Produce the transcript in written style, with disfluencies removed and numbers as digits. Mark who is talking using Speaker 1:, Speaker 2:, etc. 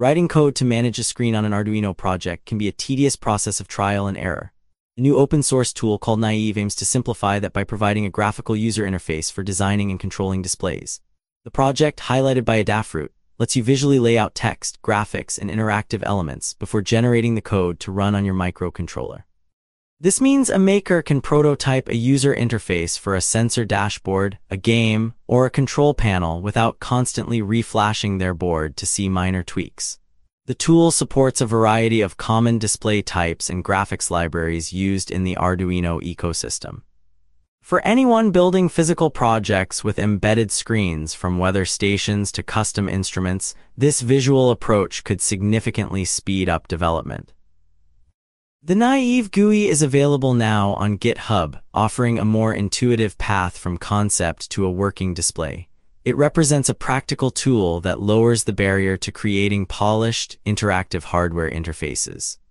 Speaker 1: Writing code to manage a screen on an Arduino project can be a tedious process of trial and error. A new open-source tool called Naive aims to simplify that by providing a graphical user interface for designing and controlling displays. The project, highlighted by Adafruit, lets you visually lay out text, graphics, and interactive elements before generating the code to run on your microcontroller. This means a maker can prototype a user interface for a sensor dashboard, a game, or a control panel without constantly reflashing their board to see minor tweaks. The tool supports a variety of common display types and graphics libraries used in the Arduino ecosystem. For anyone building physical projects with embedded screens, from weather stations to custom instruments, this visual approach could significantly speed up development. The Naive GUI is available now on GitHub, offering a more intuitive path from concept to a working display. It represents a practical tool that lowers the barrier to creating polished, interactive hardware interfaces.